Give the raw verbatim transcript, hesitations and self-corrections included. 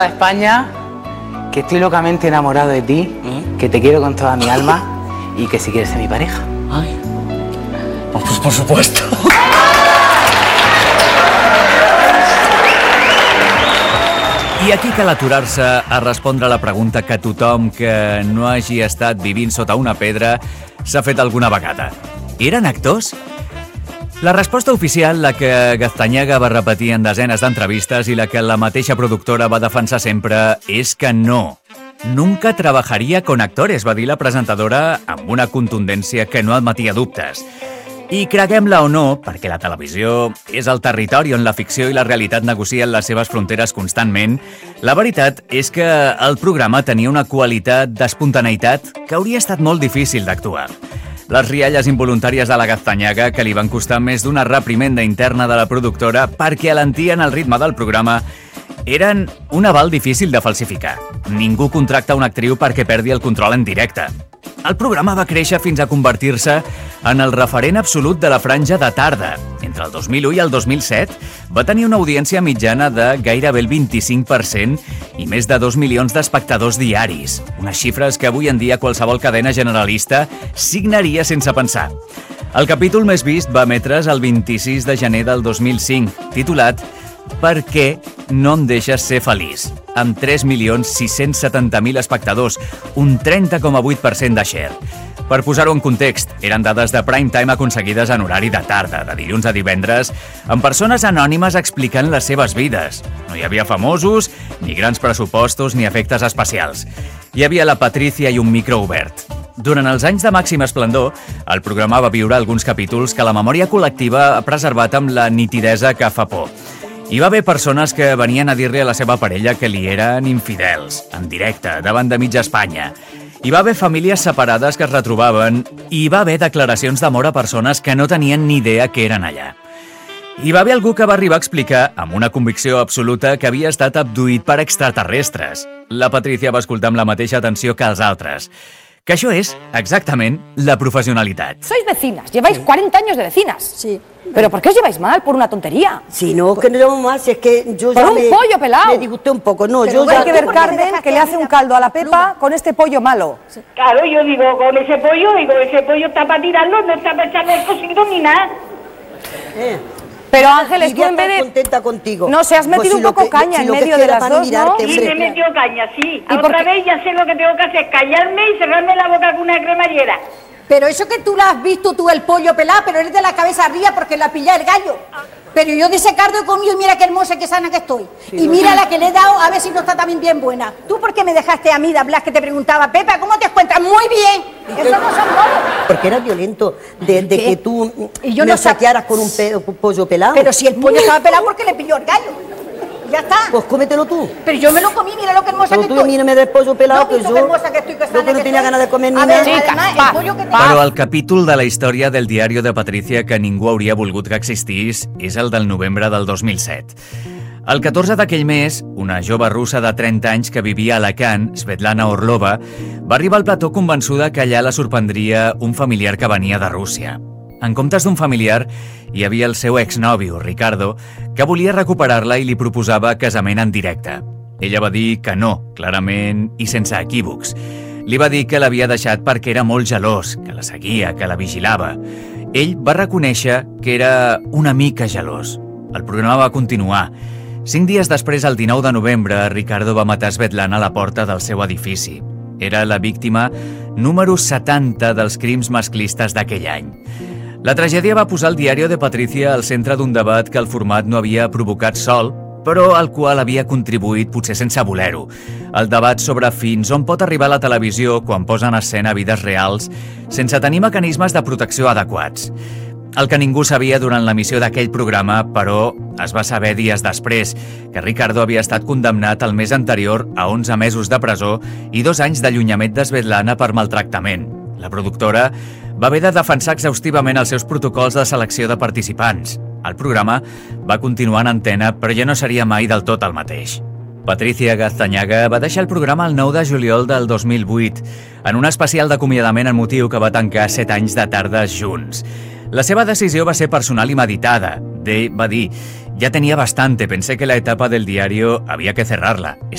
España, que estoy locamente enamorado de ti, ¿Eh? que te quiero con toda mi alma y que si quieres ser mi pareja. Ay, pues por supuesto. I aquí cal aturar-se a respondre a la pregunta que tothom que no hagi estat vivint sota una pedra s'ha fet alguna vegada. Eren actors? La resposta oficial, la que Gaztañaga va repetir en desenes d'entrevistes i la que la mateixa productora va defensar sempre, és que no. Nunca trabajaria con actores, va dir la presentadora amb una contundència que no admetia dubtes. I creguem-la o no, perquè la televisió és el territori on la ficció i la realitat negocien les seves fronteres constantment, la veritat és que el programa tenia una qualitat d'espontaneïtat que hauria estat molt difícil d'actuar. Les rialles involuntàries de la Gaztañaga, que li van costar més d'una reprimenda interna de la productora perquè alentien el ritme del programa, eren un aval difícil de falsificar. Ningú contracta una actriu perquè perdi el control en directe. El programa va créixer fins a convertir-se en el referent absolut de la franja de tarda. Entre el dos mil u i el dos mil set va tenir una audiència mitjana de gairebé el vint-i-cinc per cent i més de dos milions d'espectadors diaris. Unes xifres que avui en dia qualsevol cadena generalista signaria sense pensar. El capítol més vist va emetre's el vint-i-sis de gener del dos mil cinc, titulat Per què no em deixes ser feliç? Amb tres milions sis-cents setanta mil espectadors, un trenta coma vuit per cent de share. Per posar-ho en context, eren dades de prime time aconseguides en horari de tarda, de dilluns a divendres, amb persones anònimes explicant les seves vides. No hi havia famosos, ni grans pressupostos, ni efectes especials. Hi havia la Patricia i un micro obert. Durant els anys de màxim esplendor, el programa va viure alguns capítols que la memòria col·lectiva ha preservat amb la nitidesa que fa por. Hi va haver persones que venien a dir-li a la seva parella que li eren infidels, en directe, davant de mitja Espanya. Hi va haver famílies separades que es retrobaven i hi va haver declaracions d'amor a persones que no tenien ni idea que eren allà. Hi va haver algú que va arribar a explicar, amb una convicció absoluta, que havia estat abduït per extraterrestres. La Patricia va escoltar amb la mateixa atenció que els altres. Que això és, exactament, la profesionalitat. Sois vecinas, lleváis sí. cuarenta años de vecinas. Sí. ¿Pero por qué os lleváis mal? ¿Por una tontería? Sí, no, que no llevamos mal, si es que yo ¿Por ya un me, pollo pelado? me disgusté un poco. No, Pero yo hay ya... que ver Carmen, que le hace un caldo a la Pepa con este pollo malo. Claro, yo digo, con ese pollo, digo, ese pollo está para tirarlo, no está para echarle cocido ni nada. Eh. Pero Ángeles, tú en vez de... contenta contigo. No, se has metido pues si un poco que, caña si en medio de las dos, ¿no? Sí, me metió caña, sí. ¿Y Otra vez ya sé lo que tengo que hacer, callarme y cerrarme la boca con una cremallera. Pero eso que tú la has visto tú el pollo pelado, pero eres de la cabeza arriba porque la pilla el gallo. Pero yo de ese cardo he comido y mira qué hermosa, qué sana que estoy. Sí, y mira la que le he dado, a ver si no está también bien buena. ¿Tú por qué me dejaste a mí de hablar que te preguntaba, Pepa, ¿cómo te encuentras? Muy bien. Eso no son modos. Porque era violento de, de que tú y yo me no saquearas con un, pe, un pollo pelado. Pero si el pollo estaba pelado porque le pilló el gallo. Ya está. Pues cómetelo tú. Pero yo me lo comí, mira lo que hermosa pero que tú estoy. Pero tú no me des pollo pelado, no, que yo... Qué hermosa que estoy, que sana yo que no que tenía estoy. ganas de comer ni a ver, nada. Además, el pollo que te... Però el capítol de la història del diari de Patricia que ningú hauria volgut que existís és el del novembre del dos mil set. El catorze d'aquell mes, una jove russa de trenta anys que vivia a Alacant, Svetlana Orlova, va arribar al plató convençuda que allà la sorprendria un familiar que venia de Rússia. En comptes d'un familiar, hi havia el seu exnòvio, Ricardo, que volia recuperar-la i li proposava casament en directe. Ella va dir que no, clarament i sense equívocs. Li va dir que l'havia deixat perquè era molt gelós, que la seguia, que la vigilava. Ell va reconèixer que era una mica gelós. El programa va continuar. Cinc dies després, el dinou de novembre, Ricardo va matar Svetlana a la porta del seu edifici. Era la víctima número setanta dels crims masclistes d'aquell any. La tragèdia va posar el diari de Patricia al centre d'un debat que el format no havia provocat sol, però al qual havia contribuït potser sense voler-ho. El debat sobre fins on pot arribar la televisió quan posa en escena vides reals sense tenir mecanismes de protecció adequats. El que ningú sabia durant l'emissió d'aquell programa, però, es va saber dies després, que Ricardo havia estat condemnat el mes anterior a onze mesos de presó i dos anys d'allunyament de Svetlana per maltractament. La productora va haver de defensar exhaustivament els seus protocols de selecció de participants. El programa va continuar en antena, però ja no seria mai del tot el mateix. Patricia Gaztañaga va deixar el programa el nou de juliol del dos mil vuit, en un especial d'acomiadament en motiu que va tancar set anys de tardes junts. La seva decisió va ser personal i meditada. Dave va dir: ya tenía bastante, pensé que la etapa del diario había que cerrarla.